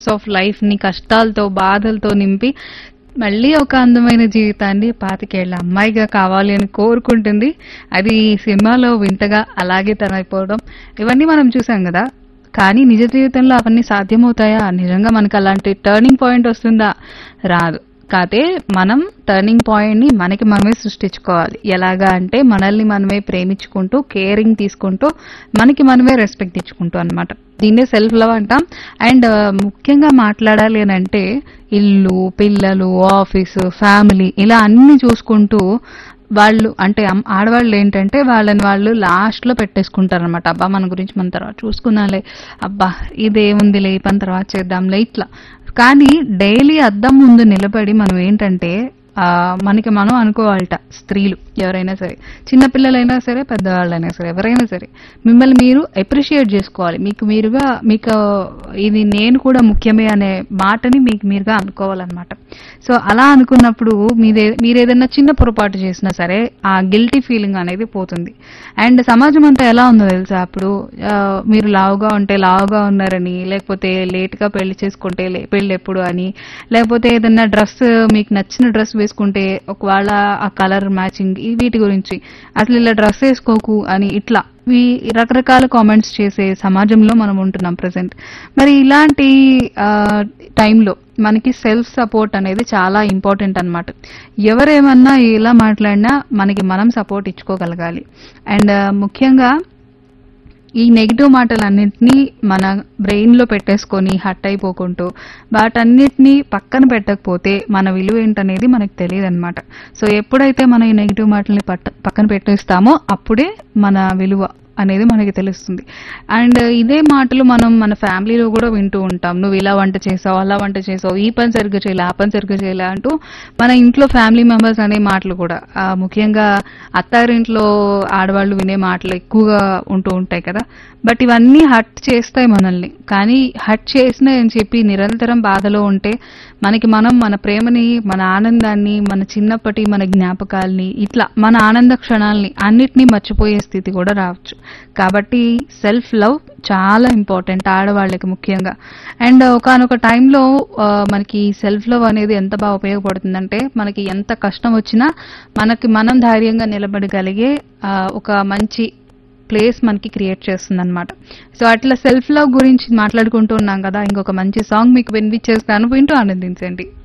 Of లైఫ్ని కష్టాలతో బాధలతో నింపి మళ్ళీ ఒక అందమైన జీవితాన్ని 25 అమ్మాయిగా కావాలి అని కోరుకుంటుంది. అది ఈ సినిమాలో వింతగా అలాగే తనైపోవడం ఇవన్నీ మనం చూసాం కదా. కానీ నిజ జీవితంలో అవన్నీ సాధ్యమవుతాయా? నిజంగా మనకు అలాంటి టర్నింగ్ పాయింట్ వస్తుందా? రాదు. కాతే మనం టర్నింగ్ పాయింట్ ని మనకి మనమే సృష్టించుకోవాలి. ఎలాగా అంటే మనల్ని మనమే ప్రేమించుకుంటూ, కేరింగ్ తీసుకుంటూ, మనకి మనమే రెస్పెక్ట్ ఇచ్చుకుంటూ అన్నమాట. దీన్నే సెల్ఫ్ లవ్ అంటాం. అండ్ ముఖ్యంగా మాట్లాడాలి అని అంటే ఇల్లు, పిల్లలు, ఆఫీసు, ఫ్యామిలీ ఇలా అన్ని చూసుకుంటూ వాళ్ళు అంటే ఆడవాళ్ళు ఏంటంటే వాళ్ళని వాళ్ళు లాస్ట్ లో పెట్టేసుకుంటారనమాట. అబ్బా మన గురించి మన తర్వాత చూసుకున్నాలే, అబ్బా ఇదేముందిలే ఈ పని తర్వాత చేద్దాంలే ఇట్లా. కానీ డైలీ అద్దం ముందు నిలబడి మనం ఏంటంటే మనకి మనం అనుకోవాలట. స్త్రీలు ఎవరైనా సరే, చిన్నపిల్లలైనా సరే, పెద్దవాళ్ళైనా సరే, ఎవరైనా సరే మిమ్మల్ని మీరు అప్రిషియేట్ చేసుకోవాలి. మీకు ఇది నేను కూడా ముఖ్యమే అనే మాటని మీకు మీరుగా అనుకోవాలన్నమాట. సో అలా అనుకున్నప్పుడు మీరేదన్నా చిన్న పొరపాటు చేసినా సరే ఆ గిల్టీ ఫీలింగ్ అనేది పోతుంది. అండ్ సమాజం అంతా ఎలా ఉందో తెలుసా? అప్పుడు మీరు లావుగా ఉంటే లావుగా ఉన్నారని, లేకపోతే లేట్ గా పెళ్లి చేసుకుంటే పెళ్లి ఎప్పుడు అని, లేకపోతే ఏదన్నా డ్రెస్ మీకు నచ్చిన డ్రెస్ వేసుకుంటే ఒకవేళ ఆ కలర్ మ్యాచింగ్ వీటి గురించి, అసలు ఇలా డ్రెస్ వేసుకోకు అని, ఇట్లా రకరకాల కామెంట్స్ చేసే సమాజంలో మనం ఉంటున్నాం ప్రెసెంట్. మరి ఇలాంటి టైంలో మనకి సెల్ఫ్ సపోర్ట్ అనేది చాలా ఇంపార్టెంట్ అన్నమాట. ఎవరేమన్నా ఎలా మాట్లాడినా మనకి మనం సపోర్ట్ ఇచ్చుకోగలగాలి. అండ్ ముఖ్యంగా ఈ నెగిటివ్ మాటలన్నింటినీ మన బ్రెయిన్ లో పెట్టేసుకొని హట్ అయిపోకుంటూ వాటన్నిటినీ పక్కన పెట్టకపోతే మన విలువ ఏంటనేది మనకు తెలియదు అనమాట. సో ఎప్పుడైతే మనం ఈ నెగిటివ్ మాటల్ని పక్కన పెట్టేస్తామో అప్పుడే మన విలువ అనేది మనకి తెలుస్తుంది. అండ్ ఇదే మాటలు మనం మన ఫ్యామిలీలో కూడా వింటూ ఉంటాం. నువ్వు ఇలా వంట చేసావు, అలా వంట చేసావు, ఈ పని సరిగ్గా చేయలే, ఆ పని సరిగ్గా చేయలే అంటూ మన ఇంట్లో ఫ్యామిలీ మెంబర్స్ అనే మాటలు కూడా ముఖ్యంగా అత్తారింట్లో ఆడవాళ్ళు వినే మాటలు ఎక్కువగా ఉంటూ ఉంటాయి కదా. బట్ ఇవన్నీ హట్ చేస్తాయి మనల్ని. కానీ హట్ చేసినాయని చెప్పి నిరంతరం బాధలో ఉంటే మనకి మనం మన ప్రేమని, మన ఆనందాన్ని, మన చిన్నప్పటి మన జ్ఞాపకాల్ని, ఇట్లా మన ఆనంద క్షణాలని అన్నిటినీ మర్చిపోయే స్థితి కూడా రావచ్చు. కాబట్టి సెల్ఫ్ లవ్ చాలా ఇంపార్టెంట్ ఆడవాళ్ళకి ముఖ్యంగా. అండ్ ఒకానొక టైంలో మనకి సెల్ఫ్ లవ్ అనేది ఎంత బాగా ఉపయోగపడుతుందంటే మనకి ఎంత కష్టం వచ్చినా మనకి మనం ధైర్యంగా నిలబడగలిగే ఒక మంచి ప్లేస్ మనకి క్రియేట్ చేస్తుంది అనమాట. సో అట్లా సెల్ఫ్ లవ్ గురించి మాట్లాడుకుంటూ ఉన్నాం కదా. ఇంకొక మంచి సాంగ్ మీకు వినిపించేస్తాను, వింటూ ఆనందించండి.